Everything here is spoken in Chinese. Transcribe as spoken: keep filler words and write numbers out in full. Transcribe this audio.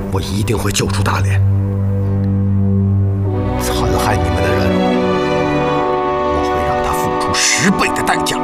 我一定会救出大连。残害你们的人，我会让他付出十倍的代价。